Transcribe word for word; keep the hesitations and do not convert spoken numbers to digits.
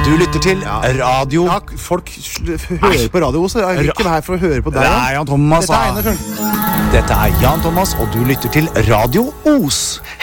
Du lytter til radio. Ja, folk sl- hører på radio også. Jeg er ikke her for å høre på deg. Det er Jan Thomas. Dette er Einar Sjøl. Dette er Jan Thomas, og du lytter til Radio Os.